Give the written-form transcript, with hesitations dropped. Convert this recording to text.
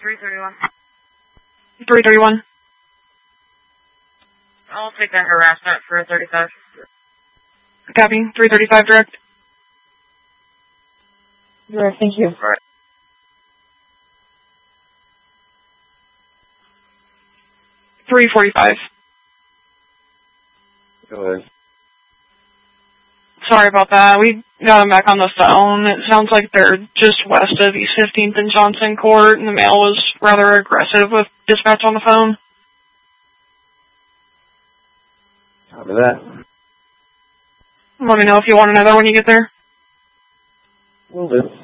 331. 331. I'll take that harassment for 35. Copy. 335 direct. Direct, thank you. Right. $345. Go ahead. Sorry about that. We got them back on the phone. It sounds like they're just west of East 15th and Johnson Court, and the male was rather aggressive with dispatch on the phone. Copy that. Let me know if you want another when you get there. Will do.